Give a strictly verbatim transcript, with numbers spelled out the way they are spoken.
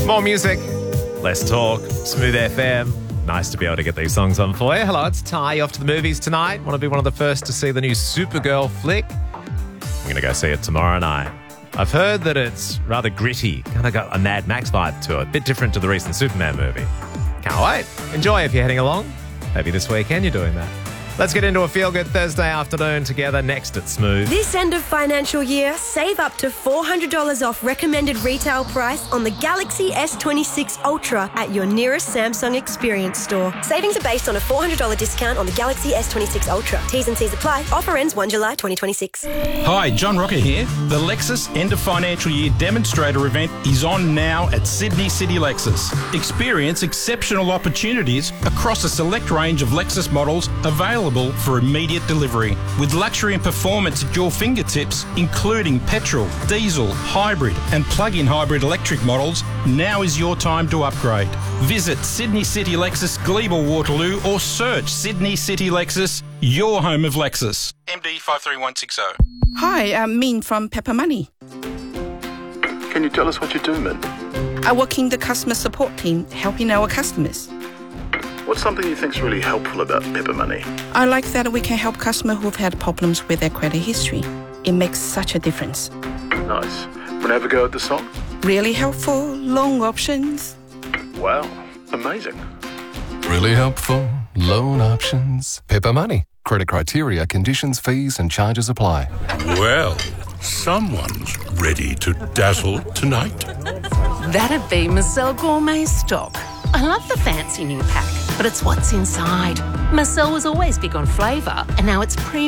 More music, less talk, Smooth F M. Nice to be able to get these songs on for you. Hello, it's Ty. You off to the movies tonight? Want to be one of the first to see the new Supergirl flick? I'm going to go see it tomorrow night. I've heard that it's rather gritty, kind of got a Mad Max vibe to it, a bit different to the recent Superman movie. Can't wait. Enjoy if you're heading along. Maybe this weekend you're doing that. Let's get into a feel-good Thursday afternoon together next at Smooth. This end of financial year, save up to four hundred dollars off recommended retail price on the Galaxy S twenty-six Ultra at your nearest Samsung Experience store. Savings are based on a four hundred dollars discount on the Galaxy S twenty-six Ultra. T's and C's apply. Offer ends the first of July twenty twenty-six. Hi, John Rocker here. The Lexus End of Financial Year Demonstrator event is on now at Sydney City Lexus. Experience exceptional opportunities across a select range of Lexus models available for immediate delivery. With luxury and performance at your fingertips, including petrol, diesel, hybrid and plug-in hybrid electric models, now is your time to upgrade. Visit Sydney City Lexus, Glebe, Waterloo or search Sydney City Lexus, your home of Lexus. M D five three one six zero. Hi, I'm Min from Pepper Money. Can you tell us what you do, Min? I work in the customer support team, helping our customers. What's something you think's really helpful about Pepper Money? I like that we can help customers who've had problems with their credit history. It makes such a difference. Nice. Want to have a go at the song? Really helpful, loan options. Wow, amazing. Really helpful, loan options. Pepper Money. Credit criteria, conditions, fees and charges apply. Well, someone's ready to dazzle tonight. That'd be Marcel Gourmet stock. I love the fancy new pack, but it's what's inside. Marcel was always big on flavour, and now it's premium.